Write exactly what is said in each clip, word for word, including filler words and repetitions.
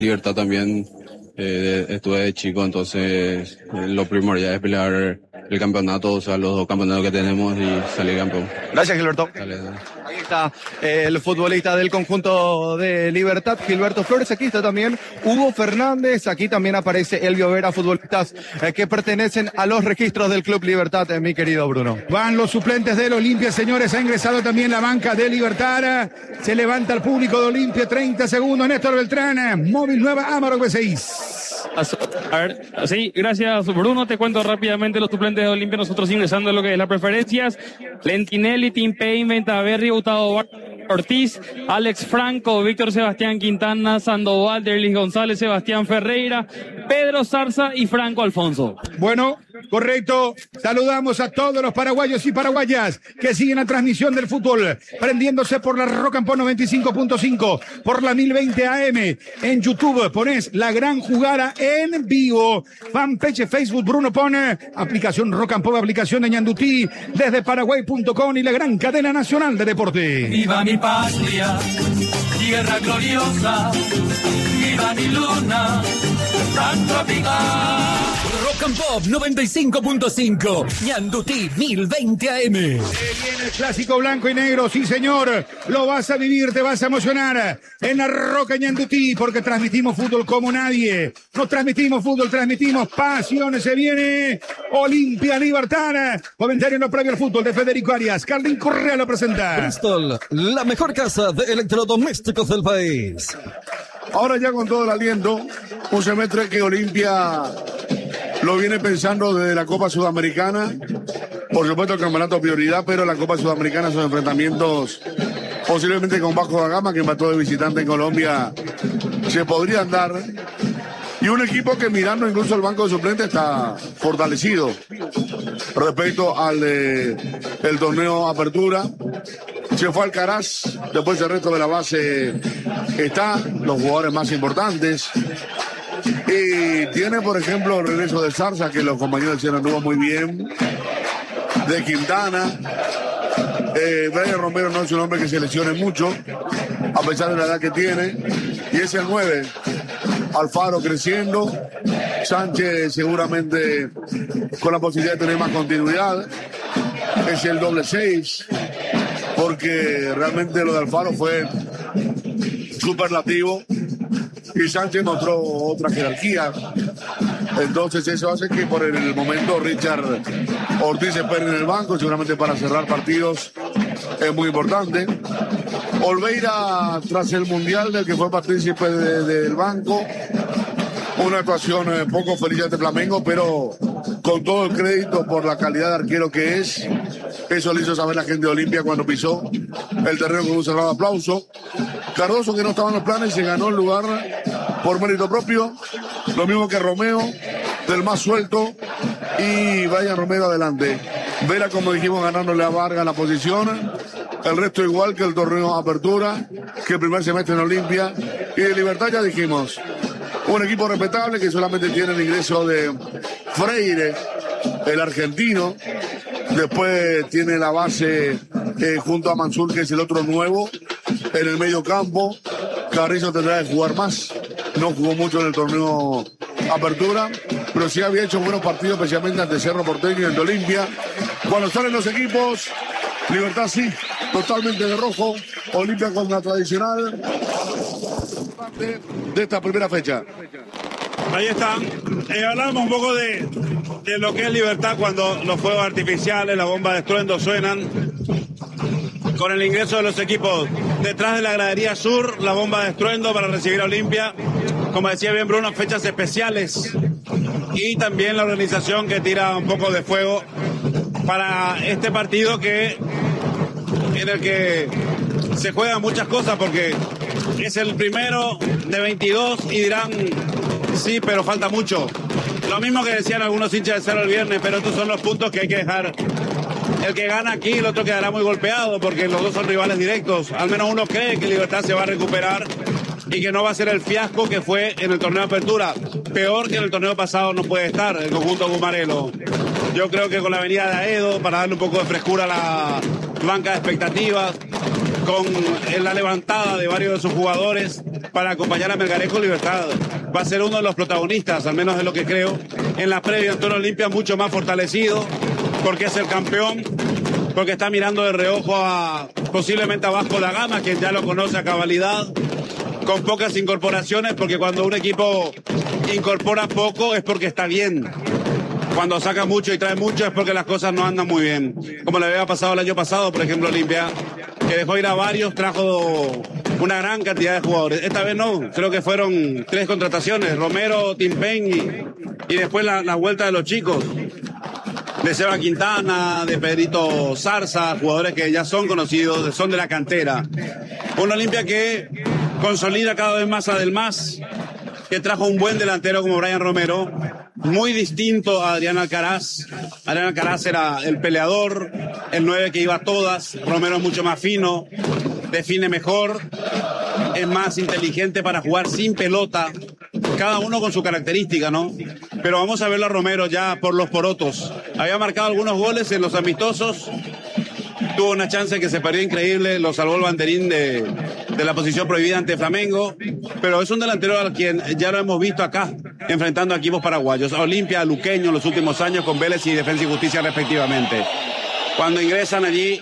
Libertad también eh, estuve de chico, entonces eh, lo primordial es pelear el campeonato, o sea, los dos campeonatos que tenemos y salir campeón. Gracias, Gilberto. Dale, dale. Ahí está eh, el futbolista del conjunto de Libertad, Gilberto Flores. Aquí está también Hugo Fernández. Aquí también aparece Elvio Vera, futbolistas eh, que pertenecen a los registros del Club Libertad, eh, mi querido Bruno. Van los suplentes del Olimpia, señores. Ha ingresado también la banca de Libertad. Se levanta el público de Olimpia. treinta segundos. Néstor Beltrán. Móvil Nueva Amarok B seis. A ver, sí, gracias Bruno. Te cuento rápidamente los suplentes de Olimpia. Nosotros ingresando en lo que es las preferencias: Lentinelli, Tim Payne, Ventaverri, Gustavo Ortiz, Alex Franco, Víctor Sebastián Quintana, Sandoval, Derlis González, Sebastián Ferreira, Pedro Zarza y Franco Alfonso. Bueno, correcto. Saludamos a todos los paraguayos y paraguayas que siguen la transmisión del fútbol, prendiéndose por la Rock and Pop noventa y cinco punto cinco, por la mil veinte A M. En YouTube pones La Gran Jugada en vivo. Fanpage Facebook Bruno pone, aplicación Rock and Pop, aplicación de Ñandutí, desde paraguay punto com y la gran cadena nacional de deporte. Viva mi patria, tierra gloriosa, viva mi luna, tan tropical. Rock and Pop noventa y cinco punto cinco, Ñandutí mil veinte A M. Viene el clásico blanco y negro, sí señor, lo vas a vivir, te vas a emocionar en la Roca Ñandutí, porque transmitimos fútbol como nadie, no transmitimos fútbol, transmitimos pasiones. Se viene Olimpia Libertad, comentario en lo previo al fútbol de Federico Arias. Carlín Correa lo presenta. Bristol, la mejor casa de electrodomésticos del país. Ahora ya con todo el aliento, un semestre que Olimpia lo viene pensando desde la Copa Sudamericana. Por supuesto el campeonato prioridad, pero la Copa Sudamericana son enfrentamientos posiblemente con Vasco da Gama, que empató de visitante en Colombia, se podrían dar. Y un equipo que mirando incluso el banco de suplentes está fortalecido respecto al eh, el torneo Apertura. Se fue Alcaraz, después el resto de la base está, los jugadores más importantes. Y tiene, por ejemplo, el regreso de Zarza, que los compañeros decían anduvo muy bien. De Quintana. Eh, Brian Romero no es un hombre que se lesione mucho, a pesar de la edad que tiene. Y es el nueve. Alfaro creciendo. Sánchez seguramente con la posibilidad de tener más continuidad. Es el doble seis. Porque realmente lo de Alfaro fue superlativo. Y Sánchez mostró otra jerarquía. Entonces eso hace que por el momento Richard Ortiz se espere en el banco, seguramente para cerrar partidos es muy importante. Olveira, tras el Mundial del que fue partícipe de, de, del banco, una actuación eh, poco feliz de Flamengo, pero con todo el crédito por la calidad de arquero que es. Eso le hizo saber la gente de Olimpia cuando pisó el terreno con un cerrado aplauso. Cardoso, que no estaba en los planes, se ganó el lugar por mérito propio. Lo mismo que Romeo, del más suelto. Y vaya Romero adelante. Vera, como dijimos, ganándole a Vargas la posición. El resto igual que el torneo Apertura, que el primer semestre en Olimpia. Y de Libertad ya dijimos. Un equipo respetable que solamente tiene el ingreso de Freire, el argentino. Después tiene la base eh, junto a Mansur, que es el otro nuevo. En el medio campo, Carrizo tendrá que jugar más. No jugó mucho en el torneo Apertura, pero sí había hecho buenos partidos, especialmente ante Cerro Porteño y ante Olimpia. Cuando salen los equipos, Libertad sí, totalmente de rojo. Olimpia con la tradicional de, de esta primera fecha. Ahí está. Eh, hablamos un poco de, de lo que es Libertad cuando los fuegos artificiales, las bombas de estruendo suenan. Con el ingreso de los equipos detrás de la gradería sur, la bomba de estruendo para recibir a Olimpia. Como decía bien Bruno, fechas especiales. Y también la organización que tira un poco de fuego para este partido que en el que se juegan muchas cosas, porque es el primero de veintidós y dirán, sí, pero falta mucho. Lo mismo que decían algunos hinchas de Cerro el viernes, pero estos son los puntos que hay que dejar. El que gana aquí, el otro quedará muy golpeado, porque los dos son rivales directos. Al menos uno cree que Libertad se va a recuperar y que no va a ser el fiasco que fue en el torneo de Apertura. Peor que en el torneo pasado no puede estar el conjunto Gumarelo. Yo creo que con la venida de Aedo, para darle un poco de frescura a la banca de expectativas, con la levantada de varios de sus jugadores, para acompañar a Melgarejo. Libertad va a ser uno de los protagonistas, al menos es lo que creo, en la previa ante Olimpia, mucho más fortalecido, porque es el campeón, porque está mirando de reojo a posiblemente a Vasco da Gama, quien ya lo conoce a cabalidad, con pocas incorporaciones, porque cuando un equipo incorpora poco es porque está bien. Cuando saca mucho y trae mucho es porque las cosas no andan muy bien. Como le había pasado el año pasado, por ejemplo, Olimpia, que dejó ir a varios, trajo una gran cantidad de jugadores. Esta vez no, creo que fueron tres contrataciones, Romero, Timpen y, y después la, la vuelta de los chicos. De Seba Quintana, de Pedrito Zarza, jugadores que ya son conocidos, son de la cantera. Una Olimpia que consolida cada vez más a Del Mas, que trajo un buen delantero como Brian Romero, muy distinto a Adrián Alcaraz. Adrián Alcaraz era el peleador, el nueve que iba a todas. Romero es mucho más fino, define mejor, es más inteligente para jugar sin pelota, cada uno con su característica, ¿no? Pero vamos a verlo a Romero ya por los porotos. Había marcado algunos goles en los amistosos, tuvo una chance que se perdió increíble, lo salvó el banderín de, de la posición prohibida ante Flamengo, pero es un delantero al quien ya lo hemos visto acá, enfrentando a equipos paraguayos, a Olimpia, a Luqueño en los últimos años con Vélez y Defensa y Justicia respectivamente. Cuando ingresan allí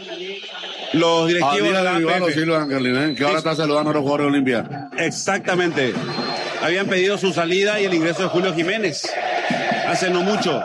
los directivos de la A P F, Silva Angelina, que ahora está saludando a los jugadores de Olimpia. Exactamente. Habían pedido su salida y el ingreso de Julio Jiménez hace no mucho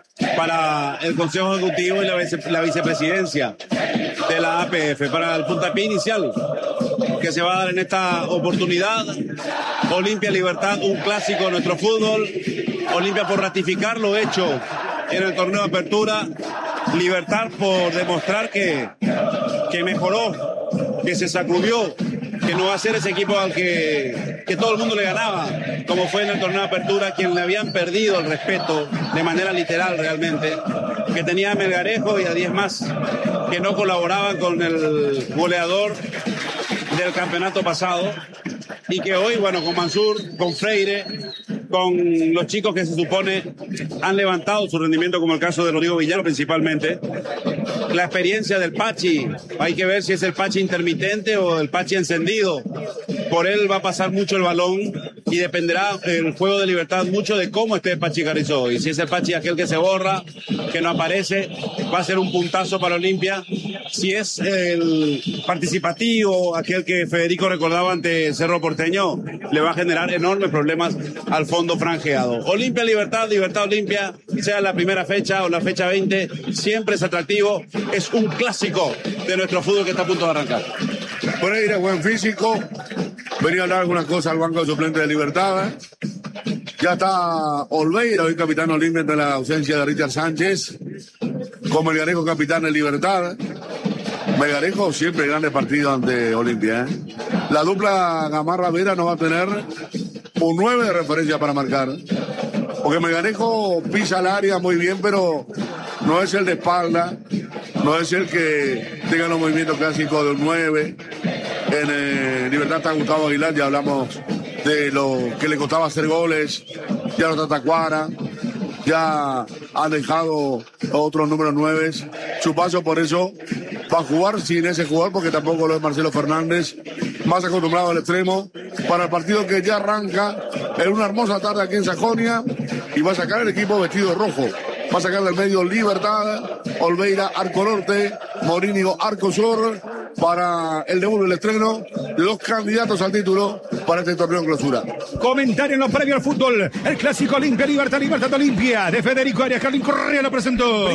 para el Consejo Ejecutivo y la, vice, la vicepresidencia de la A P F, para el puntapié inicial que se va a dar en esta oportunidad. Olimpia Libertad, un clásico de nuestro fútbol. Olimpia por ratificar lo hecho en el torneo de apertura. Libertad por demostrar que, que mejoró, que se sacudió, que no va a ser ese equipo al que, que todo el mundo le ganaba, como fue en el torneo de apertura, quien le habían perdido el respeto de manera literal realmente, que tenía a Melgarejo y a diez más que no colaboraban con el goleador del campeonato pasado, y que hoy, bueno, con Mansur, con Freire, con los chicos que se supone han levantado su rendimiento, como el caso de Rodrigo Villar principalmente, la experiencia del Pachi, hay que ver si es el Pachi intermitente o el Pachi encendido. Por él va a pasar mucho el balón y dependerá el juego de Libertad mucho de cómo esté Pachi Carrizo. Y si es el Pachi aquel que se borra, que no aparece, va a ser un puntazo para Olimpia. Si es el participativo, aquel que Federico recordaba ante Cerro Porteño, le va a generar enormes problemas al fondo franjeado. Olimpia Libertad, Libertad Olimpia, sea la primera fecha o la fecha veinte, siempre es atractivo, es un clásico de nuestro fútbol que está a punto de arrancar. Pereira, buen físico, venía a hablar algunas cosas al banco de suplente de Libertad. Ya está Olveira, hoy capitán Olimpia, de la ausencia de Richard Sánchez, como Melgarejo capitán de Libertad. Melgarejo siempre grandes partidos ante Olimpia, ¿eh? La dupla Gamarra Vera no va a tener un nueve de referencia para marcar, porque Melgarejo pisa el área muy bien, pero no es el de espalda, no es el que tenga los movimientos clásicos de un nueve. En eh, Libertad está Gustavo Aguilar, ya hablamos de lo que le costaba hacer goles, ya no está Tacuara, ya han dejado otros números nueve. Su paso por eso va a jugar sin ese jugador, porque tampoco lo es Marcelo Fernández, más acostumbrado al extremo, para el partido que ya arranca en una hermosa tarde aquí en Sajonia, y va a sacar el equipo vestido de rojo. Va a sacar del medio Libertad, Olveira, Arco Norte, Morínigo, Arco Sur, para el debut del estreno de los candidatos al título para este torneo en clausura. Comentario en lo previo al fútbol. El clásico Olimpia, Libertad, Libertad Olimpia, de Federico Arias. Carlín Correa lo presentó.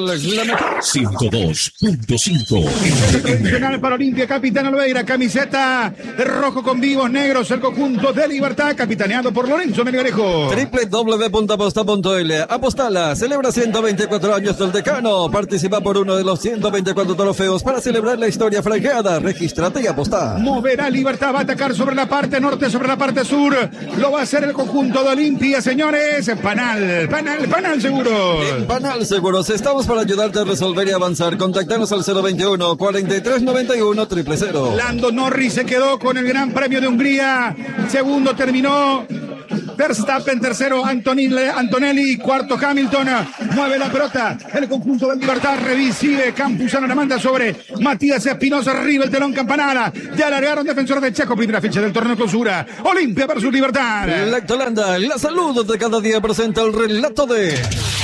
ciento dos punto cinco. Tradicional para Olimpia, capitán Olveira, camiseta de rojo con vivos negros, el conjunto de Libertad, capitaneado por Lorenzo Melgarejo. doble u doble u doble u punto aposta punto ele. Apostala, celebra ciento veinticuatro años del decano. Participa por uno de los ciento veinticuatro trofeos para celebrar la historia franqueada. Regístrate y apostá. Moverá Libertad, va a atacar sobre la parte norte, sobre la parte sur. Lo va a hacer el conjunto de Olimpia, señores. Panal, panal, panal seguro. En Panal Seguros estamos para ayudarte a resolver y avanzar. Contactanos al cero veintiuno, cuarenta y tres noventa y uno, cero cero. Lando Norris se quedó con el Gran Premio de Hungría. Segundo terminó Verstappen, tercero Antonelli, Antonelli, cuarto Hamilton, mueve la pelota, el conjunto de Libertad, recibe Campuzano, la manda sobre Matías Espinosa, arriba el telón Campanara, ya largaron defensores de Chaco, primera fecha del torneo clausura, Olimpia versus Libertad. Lactolanda, la salud de cada día presenta el relato de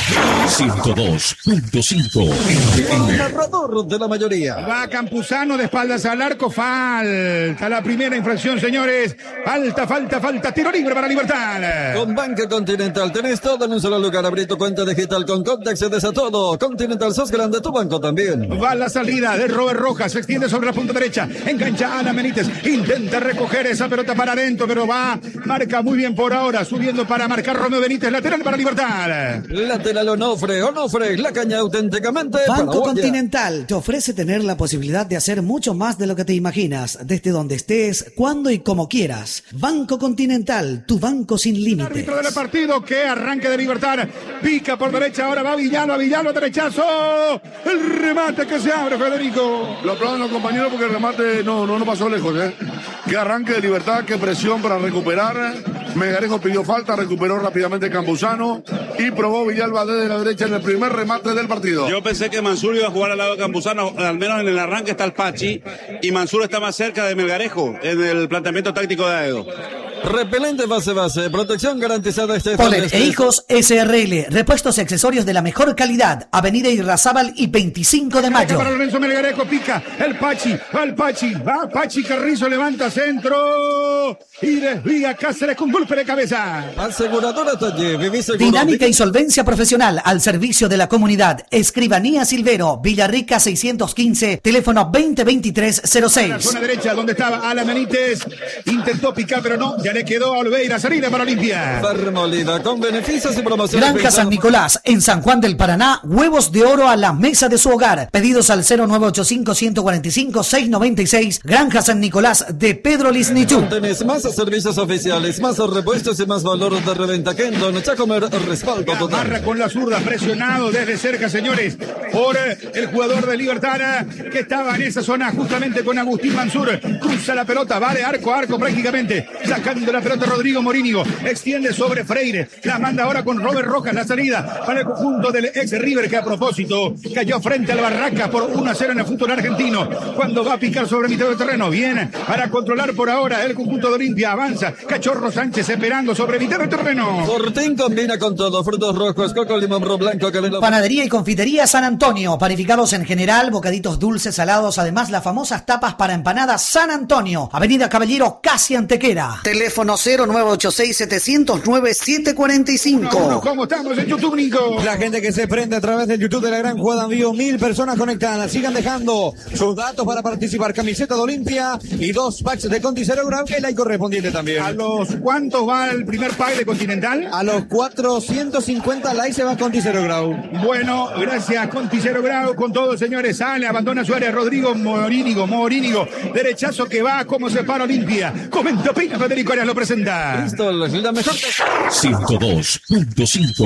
ciento dos punto cinco. el narrador de la mayoría. Va Campuzano de espaldas al arco, falta la primera infracción, señores, falta, falta, falta, tiro libre para Libertad. Con Banca Continental tenés todo en un solo lugar. Abrí tu cuenta digital con Conta, accedes a todo. Continental, sos grande, tu banco también. Va la salida de Robert Rojas, se extiende sobre la punta derecha, engancha a Ana Benítez, intenta recoger esa pelota para adentro, pero va, marca muy bien por ahora, subiendo para marcar Romeo Benítez, lateral para Libertad. Lateral Onofre, Onofre, la caña auténticamente Banco paraguaya. Continental te ofrece tener la posibilidad de hacer mucho más de lo que te imaginas, desde donde estés, cuando y como quieras. Banco Continental, tu banco sin límites. Árbitro del partido, que arranque de Libertad, pica por derecha, ahora va Villalba, Villalba, derechazo, el remate que se abre, Federico. Lo aplauden los compañeros porque el remate no, no, no pasó lejos, ¿eh? Qué arranque de Libertad, qué presión para recuperar. Melgarejo pidió falta, recuperó rápidamente Campuzano y probó Villalba desde la derecha en el primer remate del partido. Yo pensé que Mansur iba a jugar al lado de Campuzano, al menos en el arranque está el Pachi, y Mansur está más cerca de Melgarejo en el planteamiento táctico de Aedo. Repelente base base, protección garantizada. Este Poler e Hijos S R L, repuestos y accesorios de la mejor calidad. Avenida Irrazábal y veinticinco de mayo. Para Lorenzo Melgarejo, pica el Pachi, va el Pachi, va Pachi Carrizo, levanta centro y desvía Cáceres con golpe de cabeza. Aseguradora Talle, viví seguro. Dinámica y solvencia profesional al servicio de la comunidad. Escribanía Silvero, Villarrica seiscientos quince, teléfono veinte veintitrés cero seis. La zona derecha donde estaba Alan Benítez, intentó picar pero no, ya le quedó a Oliveira, salida para Olimpia. Fermolida con beneficios y promociones. Granja San Nicolás, en San Juan del Paraná, huevos de oro a la mesa de su hogar. Pedidos al cero nueve ocho cinco, uno cuatro cinco, seis nueve seis. Granja San Nicolás de Pedro Lisnichú. Tenés más servicios oficiales, más repuestos y más valor de reventa que en Don Chacomer, respaldo total. Barra con la zurda, presionado desde cerca, señores, por el jugador de Libertad que estaba en esa zona justamente con Agustín Mansur. Cruza la pelota, va de arco a arco prácticamente, sacando la pelota Rodrigo Morínigo, extiende sobre Freire, la manda ahora con Robert Rojas, la salida para el conjunto del ex River, que a propósito cayó frente al Barraca por uno a cero en el fútbol argentino, cuando va a picar sobre mitad del terreno, bien para controlar por ahora el conjunto de Olimpia, avanza Cachorro Sánchez esperando sobre mitad del terreno. Fortín combina con todo, frutos rojos, coco, limón, ro blanco, canela. Panadería y confitería San Antonio, panificados en general, bocaditos dulces, salados, además las famosas tapas para empanadas San Antonio, Avenida Caballero, casi Antequera. Teléfono cero nueve ocho seis, siete cero cero, nueve siete cuatro cinco. Uno, uno, ¿cómo estamos en YouTube, Nico? La gente que se prende a través del YouTube de la Gran Jugada en Vivo, mil personas conectadas. Sigan dejando sus datos para participar. Camiseta de Olimpia y dos packs de Conti Zero Grau, el like correspondiente también. ¿A los cuántos va el primer pack de Continental? A los cuatrocientos cincuenta likes se va Conti Zero Grau. Bueno, gracias Conti Zero Grau con todos, señores. Sale, abandona su área Rodrigo Morínigo, Morínigo, derechazo que va, como se para Olimpia. Comenta Pina, Federico Arias lo presenta. Listo, la mejor. ciento dos punto cinco.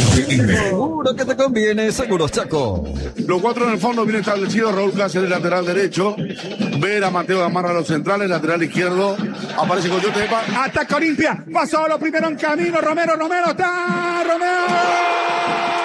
Seguro que te conviene, Seguros Chaco. Los cuatro en el fondo bien establecidos. Raúl Cáceres, lateral derecho. Vera Mateo Gamarra, los centrales. Lateral izquierdo. Aparece Coyote de Ataca Olimpia. Pasó lo primero en camino. Romero, Romero está. Romero.